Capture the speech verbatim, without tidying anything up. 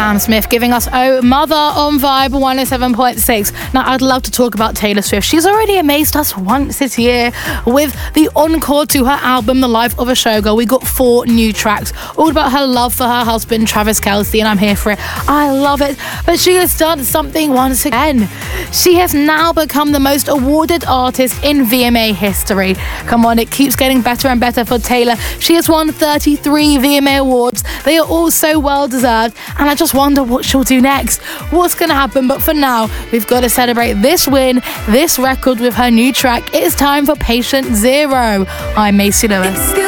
Sam Smith giving us Oh Mother on Vibe one oh seven point six. Now, I'd love to talk about Taylor Swift. She's already amazed us once this year with the encore to her album, The Life of a Showgirl. We got four new tracks, all about her love for her husband, Travis Kelce, and I'm here for it. I love it. But she has done something once again. She has now become the most awarded artist in V M A history. Come on, it keeps getting better and better for Taylor. She has won thirty-three V M A awards. They are all so well deserved, and I just wonder what she'll do next. What's going to happen? But for now, we've got to celebrate this win, this record with her new track. It is time for Patient Zero. I'm Macy Lewis.